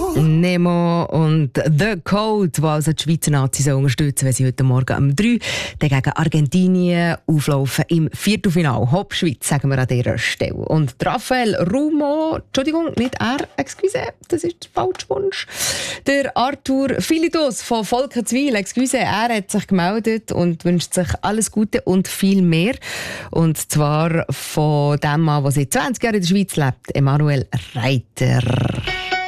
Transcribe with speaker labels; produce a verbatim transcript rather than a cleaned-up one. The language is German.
Speaker 1: Nemo und The Code, die also die Schweizer Nazis unterstützen, wenn sie heute Morgen um drei gegen Argentinien auflaufen im Viertelfinale. Hopp Schweiz, sagen wir an dieser Stelle. Und Raphael Rumo, Entschuldigung, nicht er, excuse, das ist der falsche Wunsch. Der Arthur Philidos von Volkenswil, excuse, er hat sich gemeldet und wünscht sich alles Gute und viel mehr. Und zwar von dem Mann, der seit zwanzig Jahren in der Schweiz lebt, Emanuel Reiter.